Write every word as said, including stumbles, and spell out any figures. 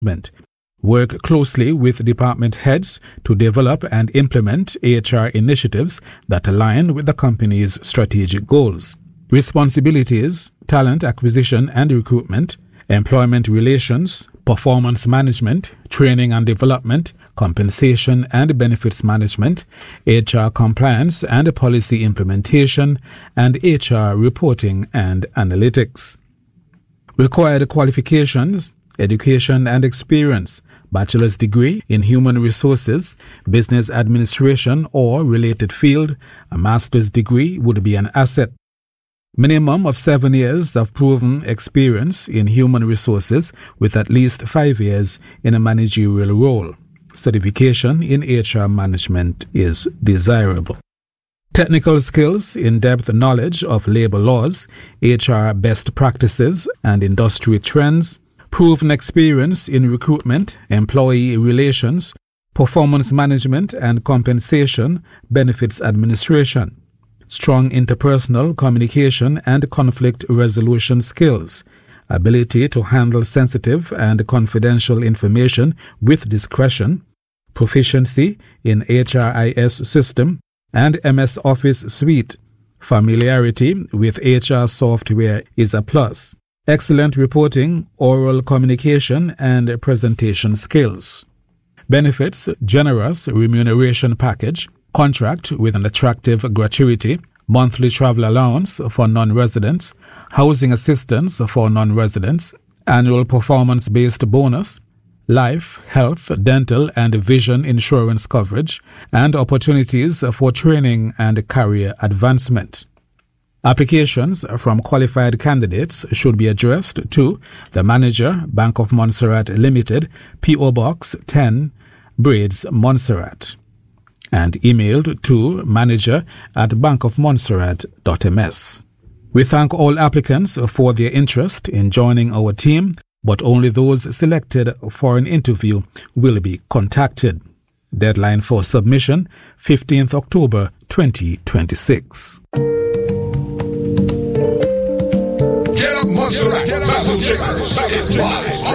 management. Work closely with department heads to develop and implement H R initiatives that align with the company's strategic goals. Responsibilities: talent acquisition and recruitment, employment relations, performance management, training and development, compensation and benefits management, H R compliance and policy implementation, and H R reporting and analytics. Required qualifications: education and experience, bachelor's degree in human resources, business administration or related field. A master's degree would be an asset. Minimum of seven years of proven experience in human resources with at least five years in a managerial role. Certification in H R management is desirable. Technical skills: in-depth knowledge of labor laws, H R best practices, and industry trends. Proven experience in recruitment, employee relations, performance management and compensation, benefits administration. Strong interpersonal communication and conflict resolution skills. Ability to handle sensitive and confidential information with discretion. Proficiency in H R I S system and M S Office suite. Familiarity with H R software is a plus. Excellent reporting, oral communication, and presentation skills. Benefits: generous remuneration package, contract with an attractive gratuity, monthly travel allowance for non-residents, housing assistance for non-residents, annual performance-based bonus, life, health, dental, and vision insurance coverage, and opportunities for training and career advancement. Applications from qualified candidates should be addressed to the Manager, Bank of Montserrat Limited, P O Box ten, Braids, Montserrat, and emailed to manager at bankofmontserrat.ms. We thank all applicants for their interest in joining our team, but only those selected for an interview will be contacted. Deadline for submission, fifteenth October twenty twenty-six. Get up, Montserrat. Battle Shakers is live.